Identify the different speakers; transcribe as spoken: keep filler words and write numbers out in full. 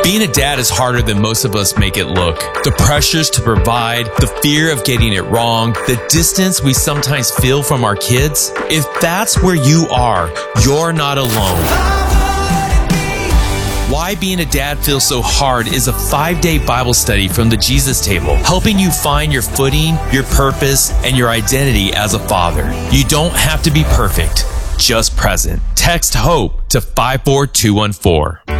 Speaker 1: Being a dad is harder than most of us make it look. The pressures to provide, the fear of getting it wrong, the distance we sometimes feel from our kids. If that's where you are, you're not alone. Why Being a Dad Feels So Hard is a five-day Bible study from the Jesus Table, helping you find your footing, your purpose, and your identity as a father. You don't have to be perfect, just present. Text HOPE to five four two one four.